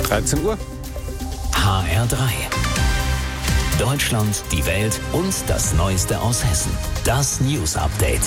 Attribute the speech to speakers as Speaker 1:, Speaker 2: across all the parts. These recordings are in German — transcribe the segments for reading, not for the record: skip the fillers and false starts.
Speaker 1: 13 Uhr.
Speaker 2: HR3. Deutschland, die Welt und das Neueste aus Hessen. Das News Update.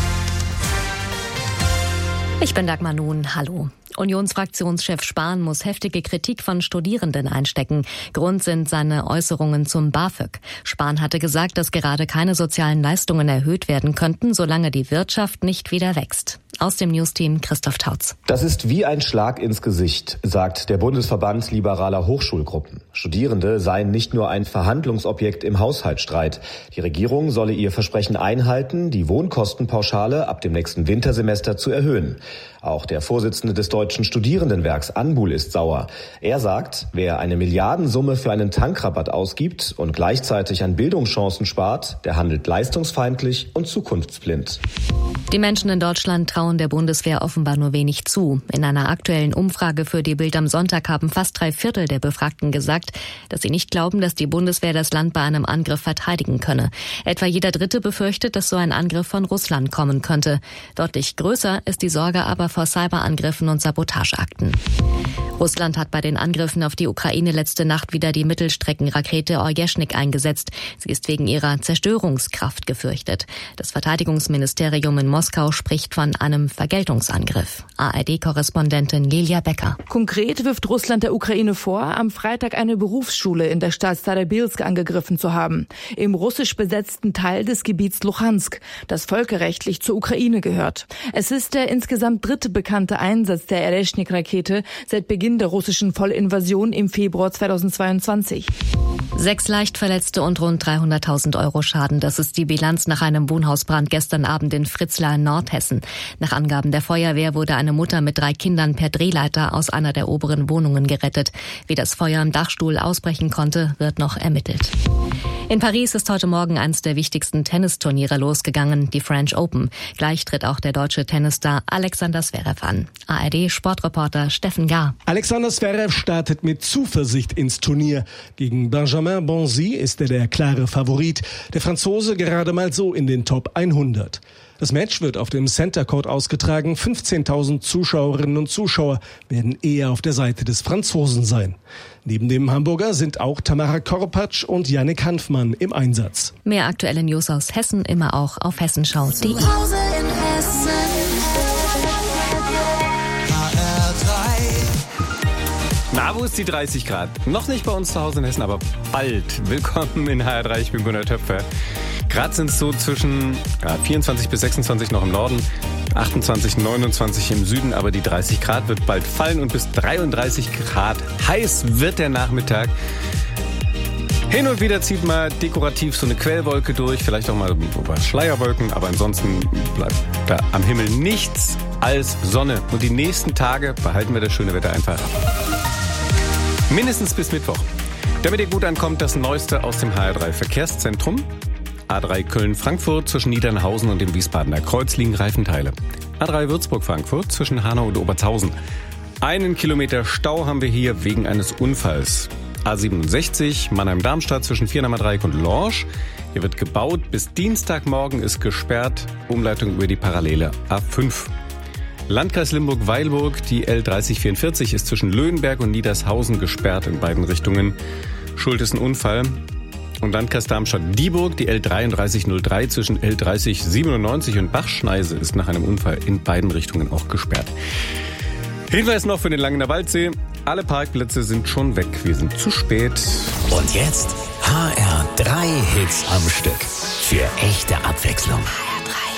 Speaker 3: Ich bin Dagmar Nuhn. Hallo. Unionsfraktionschef Spahn muss heftige Kritik von Studierenden einstecken. Grund sind seine Äußerungen zum BAföG. Spahn hatte gesagt, dass gerade keine sozialen Leistungen erhöht werden könnten, solange die Wirtschaft nicht wieder wächst. Aus dem Newsteam Christoph Tautz.
Speaker 4: Das ist wie ein Schlag ins Gesicht, sagt der Bundesverband liberaler Hochschulgruppen. Studierende seien nicht nur ein Verhandlungsobjekt im Haushaltsstreit. Die Regierung solle ihr Versprechen einhalten, die Wohnkostenpauschale ab dem nächsten Wintersemester zu erhöhen. Auch der Vorsitzende des Deutschen Studierendenwerks Anbul ist sauer. Er sagt, wer eine Milliardensumme für einen Tankrabatt ausgibt und gleichzeitig an Bildungschancen spart, der handelt leistungsfeindlich und zukunftsblind.
Speaker 3: Die Menschen in Deutschland trauen der Bundeswehr offenbar nur wenig zu. In einer aktuellen Umfrage für die Bild am Sonntag haben fast 3/4 der Befragten gesagt, dass sie nicht glauben, dass die Bundeswehr das Land bei einem Angriff verteidigen könne. Etwa jeder Dritte befürchtet, dass so ein Angriff von Russland kommen könnte. Deutlich größer ist die Sorge aber vor Cyberangriffen und Sabotageakten. Russland hat bei den Angriffen auf die Ukraine letzte Nacht wieder die Mittelstreckenrakete Orjeschnik eingesetzt. Sie ist wegen ihrer Zerstörungskraft gefürchtet. Das Verteidigungsministerium in Moskau spricht von einem Vergeltungsangriff. ARD-Korrespondentin Lilia Becker.
Speaker 5: Konkret wirft Russland der Ukraine vor, am Freitag eine Berufsschule in der Stadt Starobilsk angegriffen zu haben, im russisch besetzten Teil des Gebiets Luhansk, das völkerrechtlich zur Ukraine gehört. Es ist der insgesamt dritte bekannte Einsatz der Orjeschnik-Rakete seit Beginn der russischen Vollinvasion im Februar 2022.
Speaker 3: 6 Leichtverletzte und rund 300.000 Euro Schaden. Das ist die Bilanz nach einem Wohnhausbrand gestern Abend in Fritzlar in Nordhessen. Nach Angaben der Feuerwehr wurde eine Mutter mit 3 Kindern per Drehleiter aus einer der oberen Wohnungen gerettet. Wie das Feuer im Dachstuhl ausbrechen konnte, wird noch ermittelt. In Paris ist heute Morgen eines der wichtigsten Tennisturniere losgegangen, die French Open. Gleich tritt auch der deutsche Tennisstar Alexander Zverev an. ARD-Sportreporter Steffen Gar.
Speaker 6: Alexander Zverev startet mit Zuversicht ins Turnier. Gegen Benjamin Bonzi ist er der klare Favorit. Der Franzose gerade mal so in den Top 100. Das Match wird auf dem Center Court ausgetragen. 15.000 Zuschauerinnen und Zuschauer werden eher auf der Seite des Franzosen sein. Neben dem Hamburger sind auch Tamara Korpatsch und Jannik Hanfmann im Einsatz.
Speaker 3: Mehr aktuelle News aus Hessen immer auch auf hessenschau.de.
Speaker 1: Na, wo ist die 30 Grad? Noch nicht bei uns zu Hause in Hessen, aber bald. Willkommen in HR3, ich bin Gunnar Töpfer. Gerade sind es so zwischen 24 bis 26 noch im Norden, 28, 29 im Süden, aber die 30 Grad wird bald fallen und bis 33 Grad heiß wird der Nachmittag. Hin und wieder zieht mal dekorativ so eine Quellwolke durch, vielleicht auch mal Schleierwolken, aber ansonsten bleibt da am Himmel nichts als Sonne. Und die nächsten Tage behalten wir das schöne Wetter einfach. Mindestens bis Mittwoch. Damit ihr gut ankommt, das Neueste aus dem HR3 Verkehrszentrum. A3 Köln-Frankfurt zwischen Niedernhausen und dem Wiesbadener Kreuz liegen Reifenteile. A3 Würzburg-Frankfurt zwischen Hanau und Obertshausen. 1 Kilometer Stau haben wir hier wegen eines Unfalls. A67 Mannheim-Darmstadt zwischen Viernamer-Dreieck und Lorsch. Hier wird gebaut. Bis Dienstagmorgen ist gesperrt. Umleitung über die parallele A5. Landkreis Limburg-Weilburg, die L3044 ist zwischen Löhenberg und Niedershausen gesperrt in beiden Richtungen. Schuld ist ein Unfall. Und Landkreis Darmstadt-Dieburg, die L3303 zwischen L3097 und Bachschneise ist nach einem Unfall in beiden Richtungen auch gesperrt. Hinweis noch für den Langener Waldsee. Alle Parkplätze sind schon weg. Wir sind zu spät.
Speaker 2: Und jetzt HR3 Hits am Stück. Für echte Abwechslung.